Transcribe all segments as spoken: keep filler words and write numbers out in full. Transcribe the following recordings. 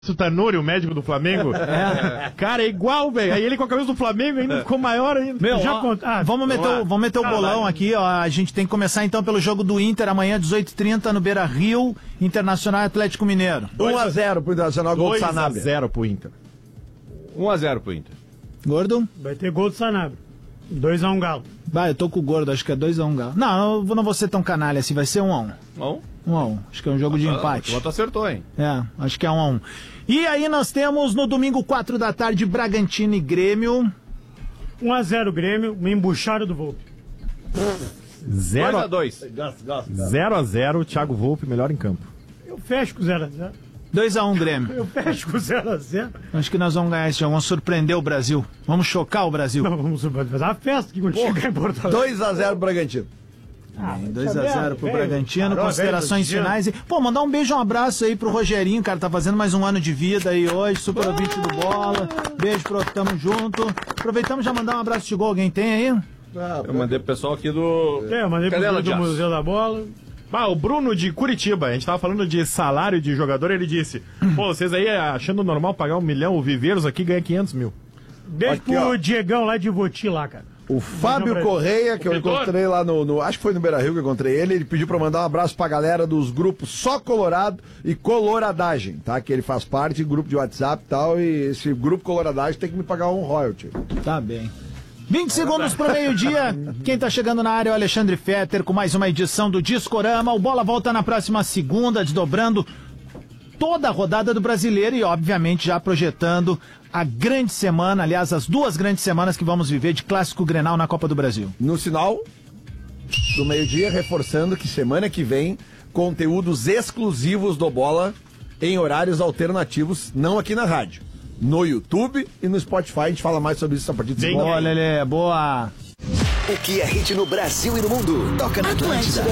O Tanuri, o médico do Flamengo. É. Cara, é igual, velho. Aí ele com a camisa do Flamengo ainda ficou maior ainda. Meu, Já ó, cont... ah, vamos meter, o, vamos meter o bolão aqui, ó. A gente tem que começar então pelo jogo do Inter amanhã, dezoito e trinta, no Beira-Rio, Internacional e Atlético Mineiro. um a zero pro Internacional, gol do Sanabria. dois a zero pro Inter. um a zero pro Inter. Gordo? Vai ter gol do Sanabria. dois a um Galo. Vai, eu tô com o Gordo, acho que é dois a um Galo. Não, eu não vou ser tão canalha assim, vai ser um a um. Bom? um a um. Acho que é um jogo de empate. O outro acertou, hein? É, acho que é um a um. E aí nós temos no domingo, quatro da tarde, Bragantino e Grêmio. um a zero Grêmio, uma embuchada do Volpe. zero a dois. zero a zero, Thiago Volpe, melhor em campo. Eu fecho com zero a zero. dois a um Grêmio. Eu fecho com zero a zero. Acho que nós vamos ganhar esse jogo, vamos surpreender o Brasil. Vamos chocar o Brasil. Não, vamos fazer uma festa aqui quando chegar em Porto Alegre. dois a zero Bragantino. Ah, dois a zero pro velho, Bragantino, parou, considerações velho, finais. E, pô, mandar um beijo, um abraço aí pro Rogerinho, cara, tá fazendo mais um ano de vida aí hoje, super ouvinte do Bola. Beijo pro tamo junto. Aproveitamos já mandar um abraço de gol, alguém tem aí? Ah, Eu mandei pro pessoal aqui do... É, eu mandei pro Cadela do de Aço. Museu da Bola. Ah, o Bruno de Curitiba, a gente tava falando de salário de jogador, ele disse, pô, vocês aí achando normal pagar um milhão, o Viveiros aqui ganha quinhentos mil. Beijo Aqui, pro ó. Diegão lá de Voti lá, cara. O Fábio pra- Correia, que eu Vitor? encontrei lá no, no- Acho que foi no Beira-Rio que eu encontrei ele. Ele pediu pra mandar um abraço pra galera dos grupos Só Colorado e Coloradagem, tá? Que ele faz parte, grupo de WhatsApp e tal. E esse grupo Coloradagem tem que me pagar um royalty. Tá bem. vinte segundos pro meio-dia. Quem tá chegando na área é o Alexandre Fetter com mais uma edição do Discorama. O Bola volta na próxima segunda, desdobrando toda a rodada do Brasileiro e, obviamente, já projetando a grande semana, aliás, as duas grandes semanas que vamos viver de Clássico Grenal na Copa do Brasil. No sinal do meio-dia, reforçando que semana que vem, conteúdos exclusivos do Bola em horários alternativos, não aqui na rádio. No YouTube e no Spotify, a gente fala mais sobre isso a partir de segunda. Boa, Lelê, boa. O que é hit no Brasil e no mundo? Toca na Atlântida.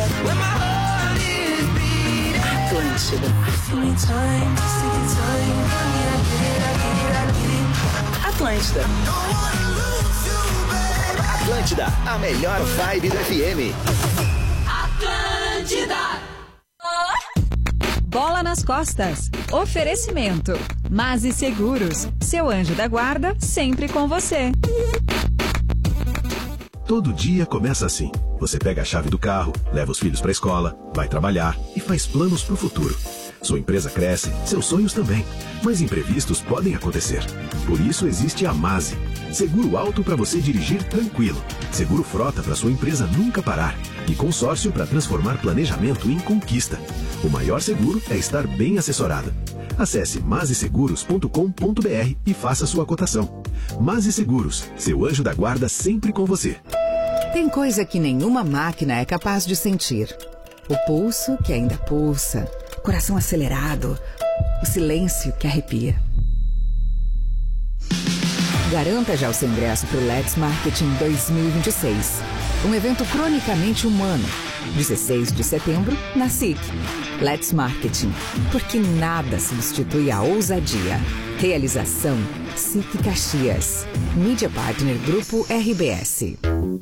Atlântida. Atlântida, a melhor vibe do F M. Atlântida. Bola nas costas. Oferecimento. Mase Seguros. Seu anjo da guarda sempre com você. Todo dia começa assim. Você pega a chave do carro, leva os filhos para a escola, vai trabalhar e faz planos para o futuro. Sua empresa cresce, seus sonhos também. Mas imprevistos podem acontecer. Por isso existe a Mase. Seguro alto para você dirigir tranquilo. Seguro frota para sua empresa nunca parar. E consórcio para transformar planejamento em conquista. O maior seguro é estar bem assessorado. Acesse mase seguros ponto com ponto b r e faça sua cotação. Mase Seguros, seu anjo da guarda sempre com você. Tem coisa que nenhuma máquina é capaz de sentir. O pulso que ainda pulsa, o coração acelerado, o silêncio que arrepia. Garanta já o seu ingresso para o Let's Marketing dois mil e vinte e seis. Um evento cronicamente humano. dezesseis de setembro, na S I C. Let's Marketing. Porque nada substitui a ousadia. Realização S I C Caxias. Mídia Partner Grupo R B S.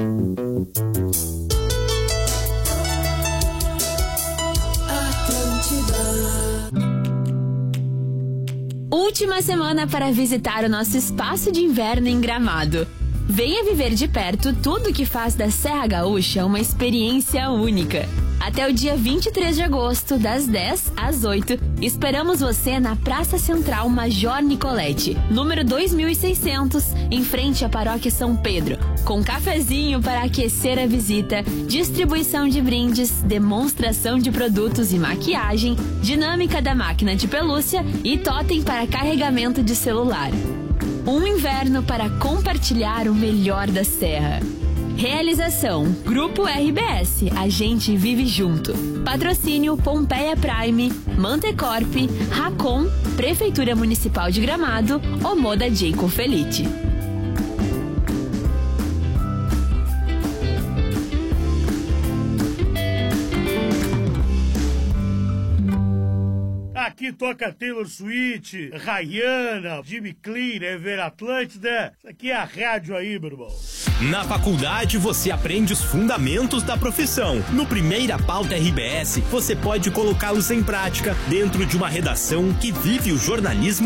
Última semana para visitar o nosso espaço de inverno em Gramado. Venha viver de perto tudo que faz da Serra Gaúcha uma experiência única. Até o dia vinte e três de agosto, das dez às oito, esperamos você na Praça Central Major Nicolete, número dois mil e seiscentos, em frente à Paróquia São Pedro, com cafezinho para aquecer a visita, distribuição de brindes, demonstração de produtos e maquiagem, dinâmica da máquina de pelúcia e totem para carregamento de celular. Um inverno para compartilhar o melhor da Serra. Realização: Grupo R B S, a gente vive junto. Patrocínio: Pompeia Prime, Mantecorp, Racon, Prefeitura Municipal de Gramado, Omoda Jacob Felite. Aqui toca Taylor Swift, Rihanna, Jimmy Clean, Ever Atlântida. Isso aqui é a rádio aí, meu irmão. Na faculdade, você aprende os fundamentos da profissão. No Primeira Pauta R B S, você pode colocá-los em prática dentro de uma redação que vive o jornalismo